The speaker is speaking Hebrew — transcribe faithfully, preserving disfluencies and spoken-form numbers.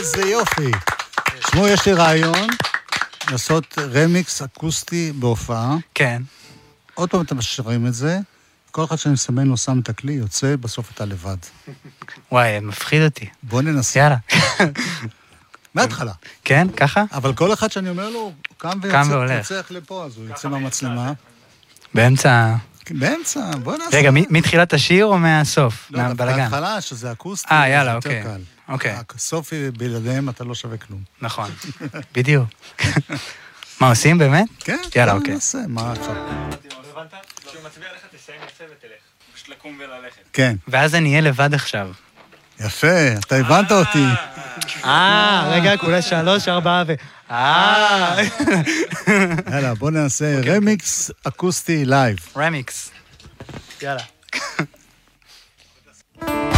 איזה יופי. תשמעו, יש לי רעיון לעשות רמיקס אקוסטי בהופעה. כן. עוד פעם אתם מששרים את זה, כל אחד שאני מסמן לו שם את הכלי, יוצא, בסוף אתה לבד. וואי, מפחיד אותי. בוא ננסה. יאללה. מההתחלה. כן, ככה? אבל כל אחד שאני אומר לו, קם ויוצא לפה, אז הוא יוצא מהמצלמה. באמצע... באמצע, בוא נעשה. רגע, מתחילת השיר או מהסוף? לא, בהתחלה שזה אקוסטי, אה, יאללה, אוקיי. אוקיי. הסוף בלעדיהם אתה לא שווה כלום. נכון, בדיוק. מה עושים באמת? כן, יאללה, אוקיי. נעשה, מה עכשיו? כשהוא מצביע לך, תסיים יוצא ותלך. פשוט לקום וללכת. כן. ואז אני אהיה לבד עכשיו. יפה, אתה הבנת אותי. אה, רגע, כולה שלוש, ארבעה ו... אה. יאללה, בוא נעשה רמיקס אקוסטי לייב. רמיקס. יאללה.